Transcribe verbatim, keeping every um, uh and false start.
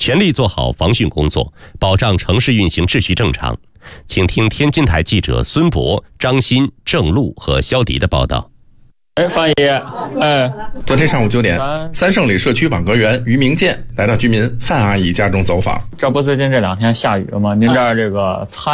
全力做好防汛工作，保障城市运行秩序正常。请听天津台记者孙博、张鑫、郑璐和肖迪的报道。 哎，范爷，哎， 昨天上午九点，三圣里社区网格员于明建来到居民范阿姨家中走访。 这不最近这两天下雨吗？您这儿这个菜